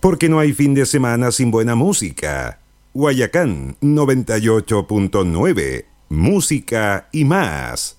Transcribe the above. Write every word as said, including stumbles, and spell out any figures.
porque no hay fin de semana sin buena música. Guayacán noventa y ocho punto nueve, música y más.